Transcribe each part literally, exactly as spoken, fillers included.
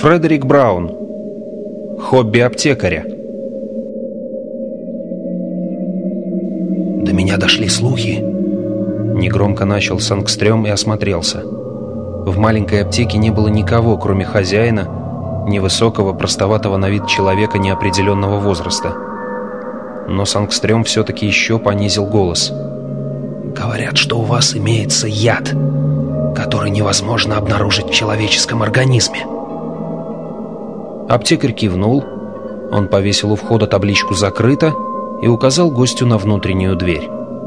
Фредерик Браун. Хобби аптекаря. До меня дошли слухи. Негромко начал Сангстрём и осмотрелся. В маленькой аптеке не было никого, кроме хозяина, невысокого, простоватого на вид человека неопределенного возраста. Но Сангстрём все-таки еще понизил голос. Говорят, что у вас имеется яд, который невозможно обнаружить в человеческом организме. Аптекарь кивнул. Он повесил у входа табличку «Закрыто» и указал гостю на внутреннюю дверь.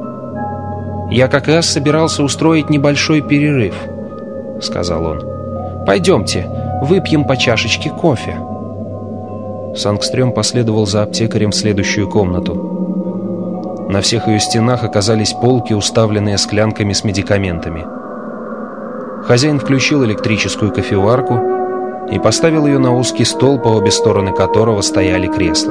«Я как раз собирался устроить небольшой перерыв», — сказал он. «Пойдемте, выпьем по чашечке кофе». Сангстрём последовал за аптекарем в следующую комнату. На всех ее стенах оказались полки, уставленные склянками с медикаментами. Хозяин включил электрическую кофеварку и поставил ее на узкий стол, по обе стороны которого стояли кресла.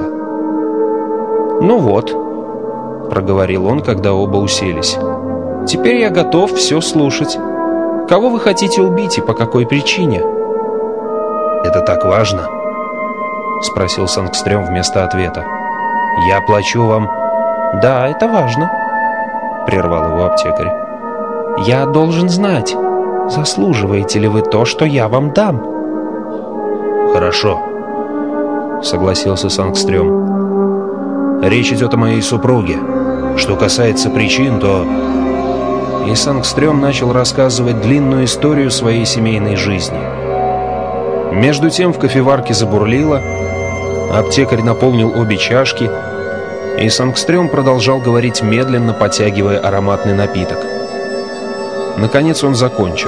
«Ну вот», — проговорил он, когда оба уселись, — «теперь я готов все слушать. Кого вы хотите убить и по какой причине?» «Это так важно?» — спросил Сангстрём вместо ответа. «Я плачу вам...» «Да, это важно», — прервал его аптекарь. «Я должен знать, заслуживаете ли вы то, что я вам дам?» «Хорошо», — согласился Сангстрём. «Речь идет о моей супруге. Что касается причин, то...» И Сангстрём начал рассказывать длинную историю своей семейной жизни. Между тем в кофеварке забурлило, аптекарь наполнил обе чашки, и Сангстрём продолжал говорить медленно, потягивая ароматный напиток. Наконец он закончил.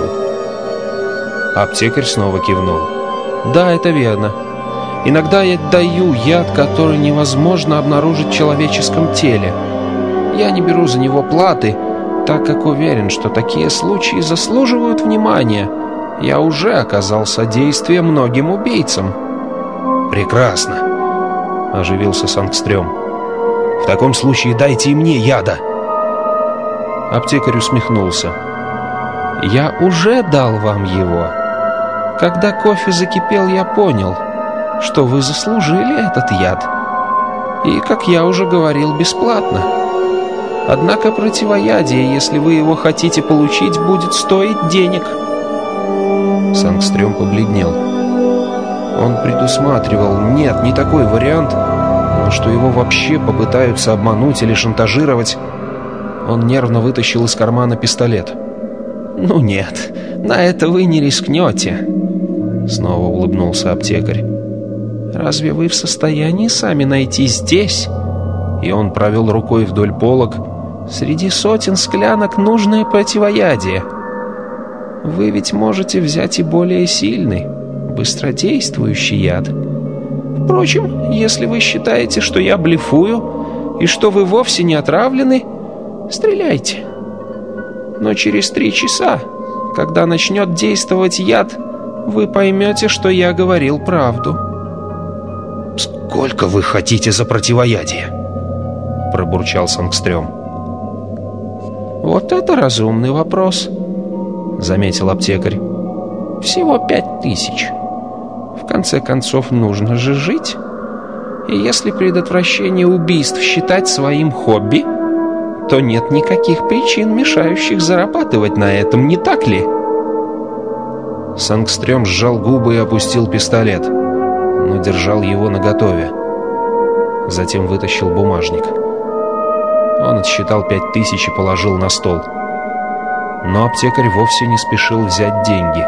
Аптекарь снова кивнул. «Да, это верно. Иногда я даю яд, который невозможно обнаружить в человеческом теле. Я не беру за него платы, так как уверен, что такие случаи заслуживают внимания. Я уже оказал содействие многим убийцам». «Прекрасно», — оживился Сангстрём. «В таком случае дайте и мне яда». Аптекарь усмехнулся. «Я уже дал вам его. Когда кофе закипел, я понял, что вы заслужили этот яд. И, как я уже говорил, бесплатно. Однако противоядие, если вы его хотите получить, будет стоить денег». Сангстрём побледнел. Он предусматривал, нет, не такой вариант, но что его вообще попытаются обмануть или шантажировать. Он нервно вытащил из кармана пистолет. «Ну нет, на это вы не рискнете», — снова улыбнулся аптекарь. «Разве вы в состоянии сами найти здесь?» И он провел рукой вдоль полок, среди сотен склянок, нужное противоядие. Вы ведь можете взять и более сильный, быстродействующий яд. Впрочем, если вы считаете, что я блефую и что вы вовсе не отравлены, стреляйте. Но через три часа, когда начнет действовать яд, вы поймете, что я говорил правду». «Сколько вы хотите за противоядие?» — пробурчал Сангстрём. «Вот это разумный вопрос», — заметил аптекарь. «Всего пять тысяч. В конце концов, нужно же жить. И если предотвращение убийств считать своим хобби, то нет никаких причин, мешающих зарабатывать на этом, не так ли?» Сангстрём сжал губы и опустил пистолет, но держал его наготове. Затем вытащил бумажник. Он отсчитал пять тысяч и положил на стол. Но аптекарь вовсе не спешил взять деньги.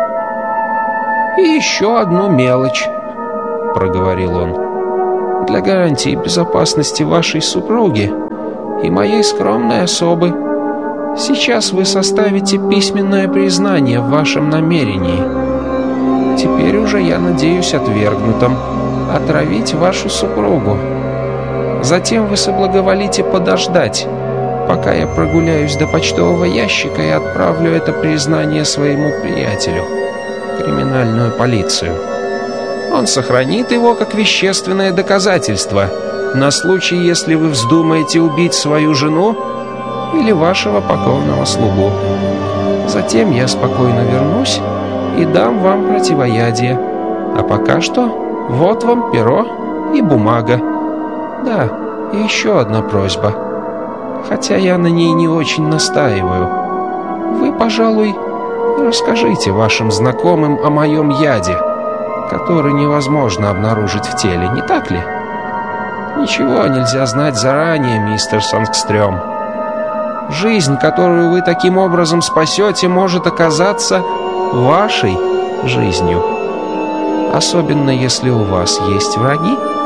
«И еще одну мелочь», — проговорил он. «Для гарантии безопасности вашей супруги и моей скромной особы, сейчас вы составите письменное признание в вашем намерении. Теперь уже, я надеюсь, отвергнутом, отравить вашу супругу. Затем вы соблаговолите подождать, пока я прогуляюсь до почтового ящика и отправлю это признание своему приятелю, криминальную полицию. Он сохранит его как вещественное доказательство на случай, если вы вздумаете убить свою жену или вашего покорного слугу. Затем я спокойно вернусь и дам вам противоядие. А пока что вот вам перо и бумага. Да, и еще одна просьба. Хотя я на ней не очень настаиваю. Вы, пожалуй, расскажите вашим знакомым о моем яде, который невозможно обнаружить в теле, не так ли? Ничего нельзя знать заранее, мистер Сангстрём. Жизнь, которую вы таким образом спасете, может оказаться вашей жизнью. Особенно если у вас есть враги.